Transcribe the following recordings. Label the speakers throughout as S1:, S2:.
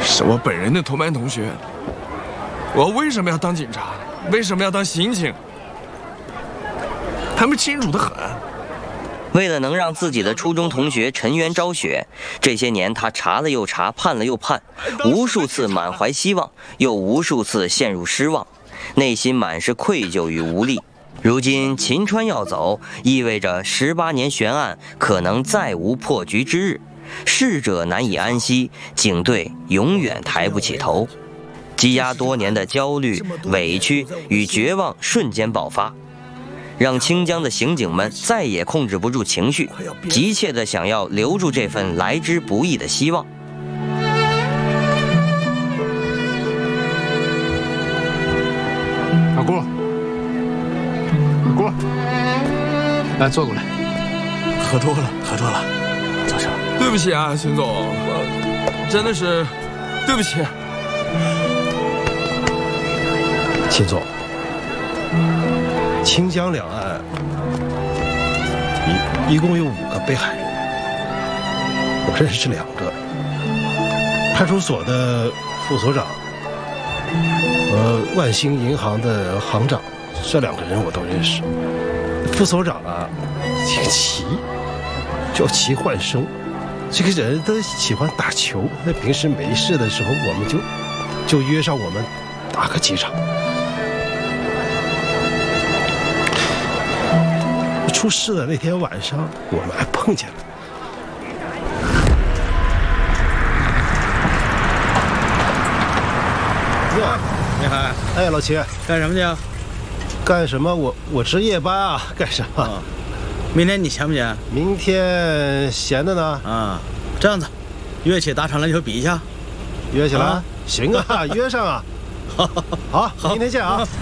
S1: 是我本人的同班同学。我为什么要当警察？为什么要当刑警？他们清楚得很。
S2: 为了能让自己的初中同学沉冤昭雪，这些年他查了又查，判了又判，无数次满怀希望，又无数次陷入失望，内心满是愧疚与无力。如今秦川要走，意味着18年悬案可能再无破局之日，逝者难以安息，警队永远抬不起头。积压多年的焦虑、委屈与绝望瞬间爆发，让清江的刑警们再也控制不住情绪，急切地想要留住这份来之不易的希望。
S3: 老顾，老顾，来坐过来。
S1: 喝多了，喝多了，
S3: 坐下。
S1: 对不起啊，秦总，我真的是对不起。
S4: 秦总，清江两岸一共有5个被害人，我认识2个，派出所的副所长和万兴银行的行长，这2个人我都认识。副所长啊，姓齐，叫齐焕生，这个人他喜欢打球，那平时没事的时候，我们就约上我们打个几场。出事的那天晚上，我们还碰见了。
S5: 你好，
S4: 哎，老齐，
S5: 干什么去啊？
S4: 干什么？我值夜班啊，干什么？
S5: 明天你闲不闲？
S4: 明天闲的呢。
S5: 啊，这样子，约起打场篮球比一下。
S4: 约起来？行啊，约上啊。好，明天见啊。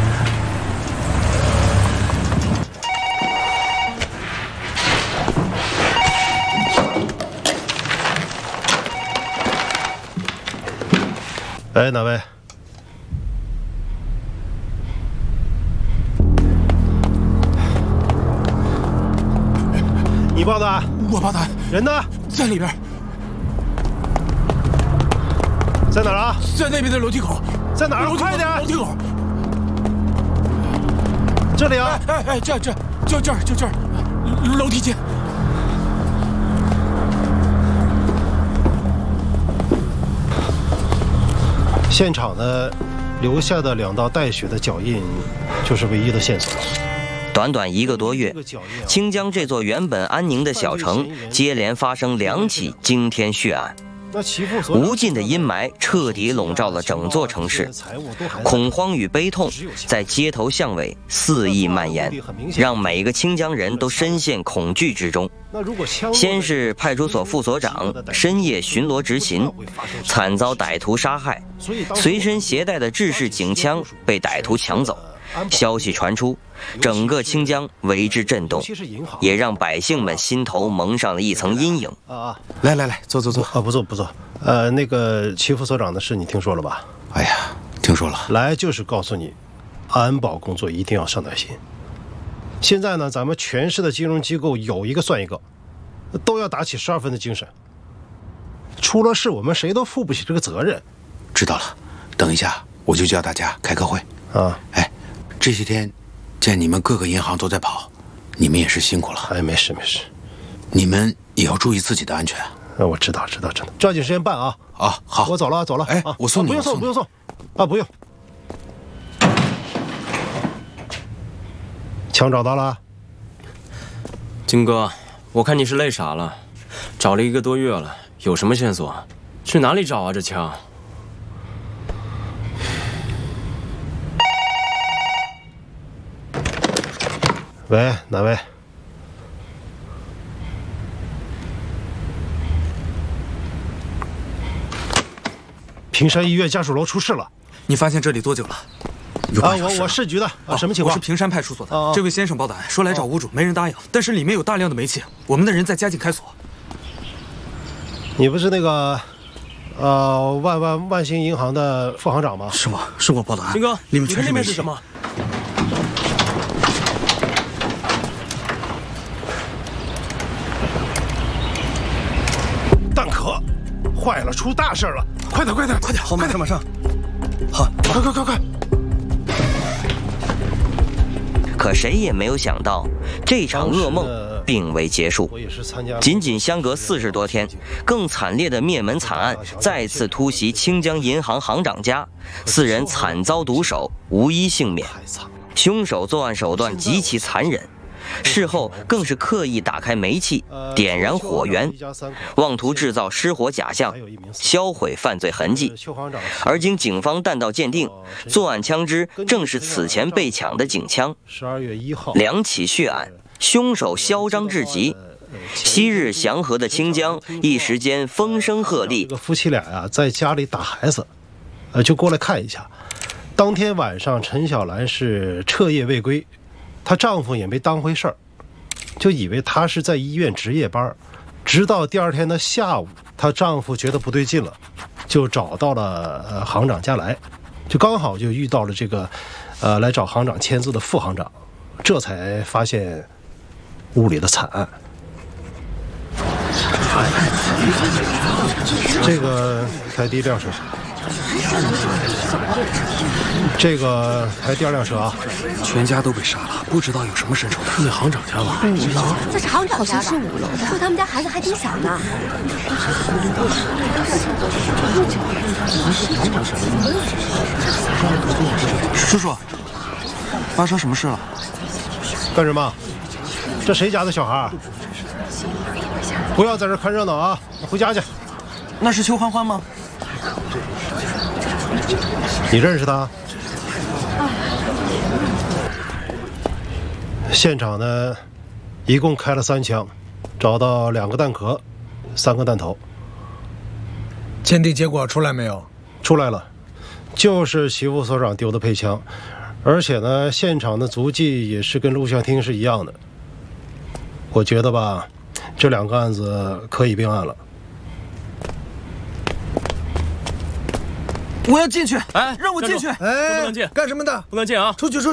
S4: 哎，哪位？你报的案？
S1: 我报的案。
S4: 人呢？
S1: 在里边。
S4: 在哪儿啊？
S1: 在那边的楼梯口。
S4: 在哪儿？快点！
S1: 楼梯口。
S4: 这里啊！
S1: 哎，这儿，就这儿，楼梯间。
S4: 现场呢，留下的2道带血的脚印，就是唯一的线索了。
S2: 短短1个多月，清江这座原本安宁的小城，接连发生2起惊天血案。无尽的阴霾彻底笼罩了整座城市，恐慌与悲痛在街头巷尾肆意蔓延，让每个清江人都深陷恐惧之中。先是派出所副所长深夜巡逻执勤，惨遭歹徒杀害，随身携带的制式警枪被歹徒抢走。消息传出，整个清江为之震动，也让百姓们心头蒙上了一层阴影。
S3: 来，坐。
S4: 啊，不坐。那个齐副所长的事你听说了吧？
S3: 哎呀，听说了。
S4: 来就是告诉你，安保工作一定要上点心。现在呢，咱们全市的金融机构有一个算一个，都要打起12分的精神。出了事，我们谁都负不起这个责任。
S3: 知道了，等一下我就叫大家开个会
S4: 啊。
S3: 哎，这些天见你们各个银行都在跑，你们也是辛苦了。
S4: 哎，没事。
S3: 你们也要注意自己的安全。
S4: 我知道，抓紧时间办啊！
S3: 啊，好，
S4: 我走了。
S3: 哎，我送你，
S4: 不用送，啊，不用。枪找到了？
S6: 金哥，我看你是累傻了，找了1个多月了，有什么线索？去哪里找啊？这枪？
S4: 喂，哪位？平山医院家属楼出事了。
S7: 你发现这里多久了？
S4: 我市局的什么情况？
S7: 我是平山派出所的。这位先生报的案，说来找屋主，没人答应，但是里面有大量的煤气，我们的人在加紧开锁。
S4: 你不是那个，万兴银行的副行长吗？
S7: 是我，是我报的案。
S6: 金哥，
S7: 里面全是煤气。
S6: 是什么？
S4: 弹壳， 坏了，出大事了！快点，快点，快点！
S5: 好，马上，马上。好，
S4: 快！
S2: 可谁也没有想到，这场噩梦并未结束。仅仅相隔40多天，更惨烈的灭门惨案再次突袭清江银行行长家，4人惨遭毒手，无一幸免。凶手作案手段极其残忍，事后更是刻意打开煤气，点燃火源，妄图制造失火假象，销毁犯罪痕迹。而经警方弹道鉴定，作案枪支正是此前被抢的警枪。
S4: 12月1号
S2: 2起血案，凶手嚣张至极。昔日祥和的清江一时间风声鹤唳。
S4: 这个夫妻俩呀，在家里打孩子，就过来看一下。当天晚上，陈小兰是彻夜未归，她丈夫也没当回事儿，就以为她是在医院值夜班。直到第2天的下午，她丈夫觉得不对劲了，就找到了行长家来，就刚好就遇到了这个来找行长签字的副行长，这才发现屋里的惨案。这个开第1辆车，这个开第2辆车啊！
S1: 全家都被杀了，不知道有什么身手的。
S4: 那行长家吧
S8: ？5楼，那是行长家的，好像是5楼的。说他们家孩子还挺小呢。
S1: 叔叔，发生什么事了？
S4: 干什么？这谁家的小孩？不要在这看热闹啊！回家去。
S1: 那是邱欢欢吗？
S4: 你认识他？现场呢，一共开了3枪，找到2个弹壳，3个弹头。
S9: 鉴定结果出来没有？
S4: 出来了，就是齐副所长丢的配枪，而且呢，现场的足迹也是跟录像厅是一样的。我觉得吧，这2个案子可以并案了。
S1: 我要进去！
S6: 哎，
S1: 让我进去！
S9: 哎，
S6: 不能进，
S9: 干什么的？
S6: 不能进啊！
S9: 出去！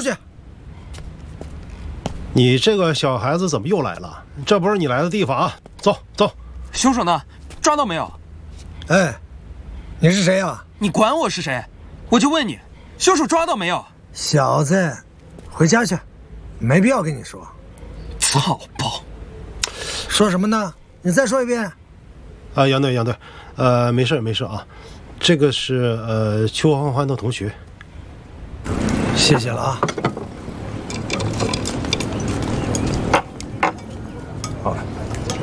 S4: 你这个小孩子怎么又来了？这不是你来的地方啊！走。
S1: 凶手呢？抓到没有？
S9: 哎，你是谁呀？
S1: 你管我是谁？我就问你，凶手抓到没有？
S9: 小子，回家去，没必要跟你说。
S1: 草包！
S9: 说什么呢？你再说一遍。
S4: 啊，杨队，没事啊。这个是邱欢欢的同学。
S9: 谢谢了啊。
S4: 好了。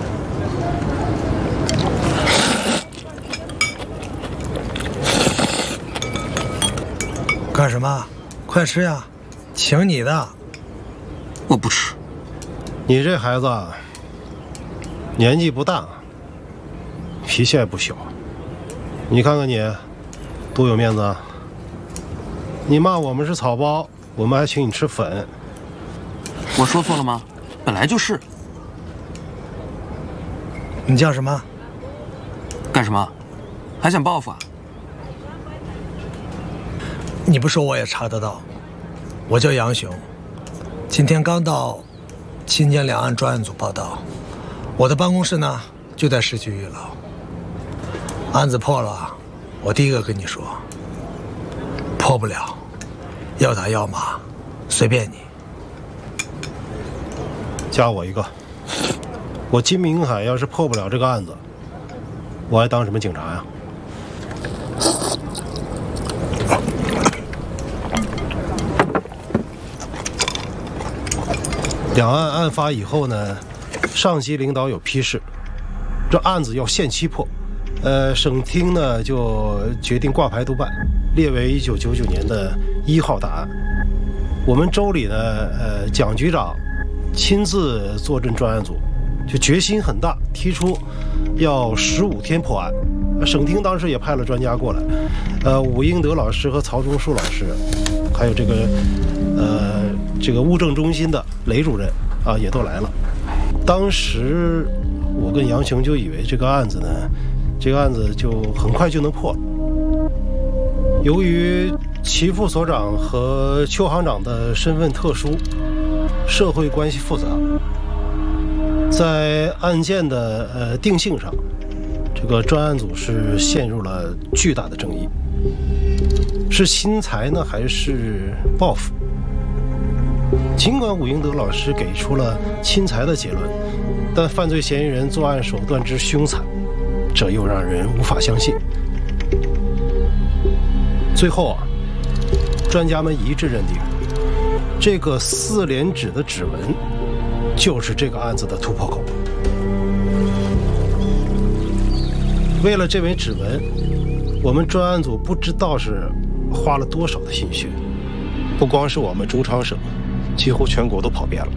S9: 干什么？快吃呀，请你的。
S1: 我不吃。
S4: 你这孩子啊，年纪不大，脾气还不小。你看看你，多有面子啊！你骂我们是草包，我们还请你吃粉。
S1: 我说错了吗？本来就是。
S9: 你叫什么？
S1: 干什么？还想报复啊？
S9: 你不说我也查得到。我叫杨雄，今天刚到清江两岸专案组报道。我的办公室呢就在市区1楼。案子破了，我第一个跟你说。破不了，要打要骂，随便你。
S4: 加我一个。我金明海要是破不了这个案子，我还当什么警察呀？两岸案发以后呢，上级领导有批示，这案子要限期破。省厅呢就决定挂牌督办，列为1999年的1号大案。我们州里呢，蒋局长亲自坐镇专案组，就决心很大，提出要15天破案。省厅当时也派了专家过来，武英德老师和曹忠树老师，还有这个物证中心的雷主任啊，也都来了。当时我跟杨雄就以为这个案子就很快就能破了。由于齐副所长和邱行长的身份特殊，社会关系复杂，在案件的定性上， 这个专案组是陷入了巨大的争议，是侵财呢，还是报复？尽管武英德老师给出了侵财的结论，但犯罪嫌疑人作案手段之凶残，这又让人无法相信。最后啊，专家们一致认定，这个4连指的指纹就是这个案子的突破口。为了这枚指纹，我们专案组不知道是花了多少的心血，不光是我们中昌省，几乎全国都跑遍了。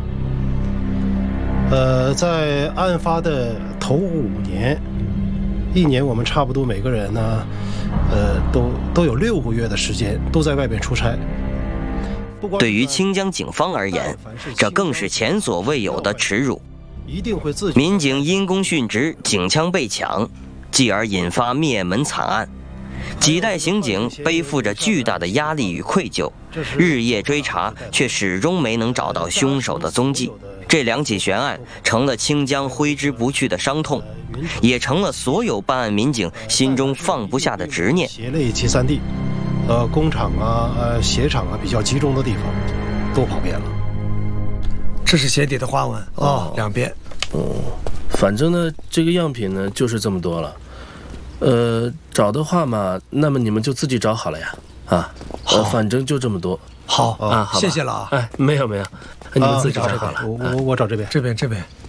S4: 在案发的头5年，1年我们差不多每个人呢，都有6个月的时间都在外边出差。
S2: 对于清江警方而言，这更是前所未有的耻辱。民警因公殉职，警枪被抢，继而引发灭门惨案。几代刑警背负着巨大的压力与愧疚，日夜追查，却始终没能找到凶手的踪迹。这2起悬案成了清江挥之不去的伤痛，也成了所有办案民警心中放不下的执念。
S4: 鞋类集散地，工厂啊、鞋厂啊比较集中的地方，都跑遍了。
S9: 这是鞋底的花纹哦，2边。
S10: 反正呢，这个样品呢就是这么多了。找的话嘛，那么你们就自己找好了呀。反正就这么多。
S9: 好啊，
S10: 好，
S9: 谢谢了啊。
S10: 哎，没有，你们自己找好了。
S4: 我找这边。
S9: 这边。